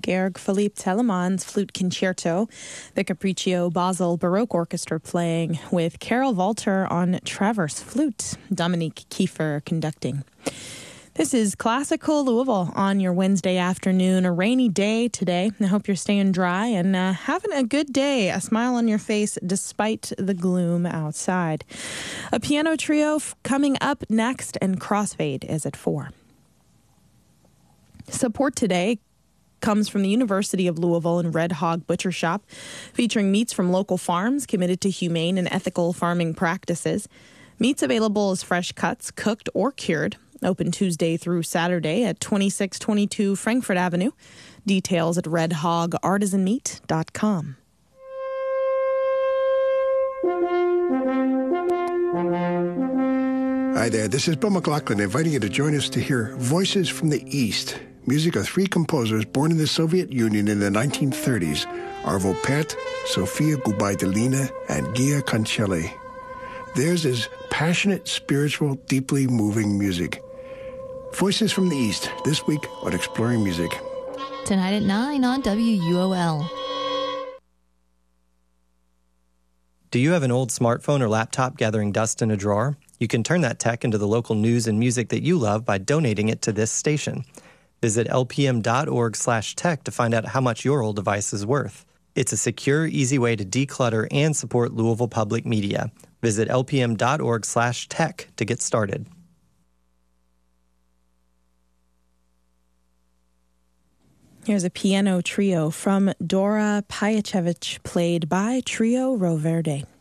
Georg Philipp Telemann's Flute Concerto, the Capriccio Basel Baroque Orchestra playing with Carol Walter on traverse flute, Dominique Kiefer conducting. This is Classical Louisville on your Wednesday afternoon, a rainy day today. I hope you're staying dry and having a good day, a smile on your face despite the gloom outside. A piano trio coming up next, and Crossfade is at 4. Support today comes from the University of Louisville and Red Hog Butcher Shop, featuring meats from local farms committed to humane and ethical farming practices. Meats available as fresh cuts, cooked or cured. Open Tuesday through Saturday at 2622 Frankfurt Avenue. Details at redhogartisanmeat.com. Hi there, this is Bill McLaughlin inviting you to join us to hear Voices from the East, music of 3 composers born in the Soviet Union in the 1930s, Arvo Pärt, Sofia Gubaidulina, and Gia Concelli. Theirs is passionate, spiritual, deeply moving music. Voices from the East, this week on Exploring Music. Tonight at 9 on WUOL. Do you have an old smartphone or laptop gathering dust in a drawer? You can turn that tech into the local news and music that you love by donating it to this station. Visit lpm.org/tech to find out how much your old device is worth. It's a secure, easy way to declutter and support Louisville Public Media. Visit lpm.org/tech to get started. Here's a piano trio from Dora Pajachevich, played by Trio Roverde.